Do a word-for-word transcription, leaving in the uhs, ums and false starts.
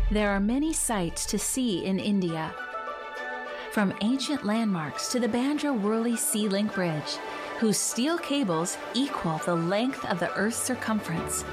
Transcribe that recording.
There are many sights to see in India. From ancient landmarks to the Bandra-Worli Sea Link Bridge, whose steel cables equal the length of the Earth's circumference,